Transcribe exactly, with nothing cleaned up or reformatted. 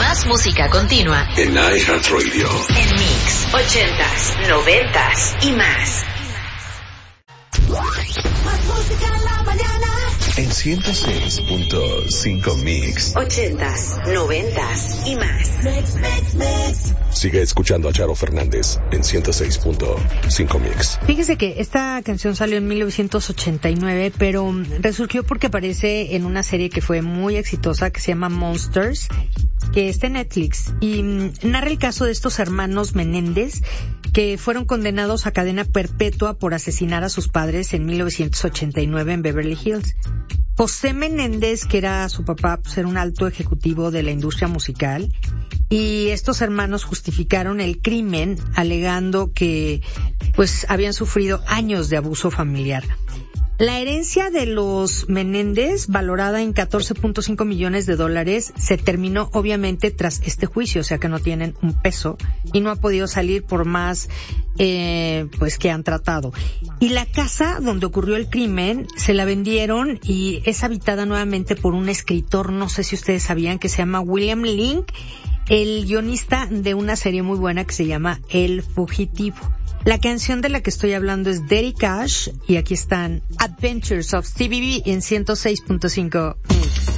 Más música continua en iHeartRadio. En Mix, ochentas, noventas y más. Más música en la mañana. En ciento seis punto cinco Mix. Ochentas, noventas y más. Mix, mix, mix. Sigue escuchando a Charo Fernández en ciento seis punto cinco Mix. Fíjese que esta canción salió en mil novecientos ochenta y nueve, pero resurgió porque aparece en una serie que fue muy exitosa que se llama Monsters, que está en Netflix, y narra el caso de estos hermanos Menéndez que fueron condenados a cadena perpetua por asesinar a sus padres en mil novecientos ochenta y nueve en Beverly Hills. José Menéndez, que era su papá, pues era un alto ejecutivo de la industria musical, y estos hermanos justificaron el crimen alegando que pues habían sufrido años de abuso familiar. La herencia de los Menéndez, valorada en catorce punto cinco millones de dólares, se terminó obviamente tras este juicio, o sea que no tienen un peso y no ha podido salir por más eh, pues que han tratado. Y la casa donde ocurrió el crimen se la vendieron y es habitada nuevamente por un escritor, no sé si ustedes sabían, que se llama William Link, el guionista de una serie muy buena que se llama El Fugitivo. La canción de la que estoy hablando es Dirty Cash y aquí están Adventures of Stevie B en ciento seis punto cinco.